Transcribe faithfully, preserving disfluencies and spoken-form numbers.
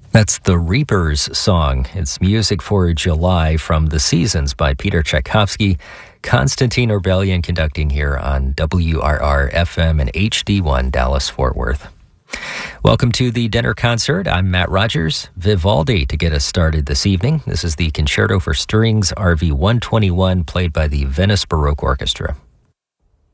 That's the Reapers song. It's music for July from The Seasons by Peter Tchaikovsky. Konstantin Orbelian conducting here on W R R F M and H D one Dallas-Fort Worth. Welcome to the dinner concert. I'm Matt Rogers. Vivaldi to get us started this evening. This is the Concerto for Strings R V one twenty-one played by the Venice Baroque Orchestra.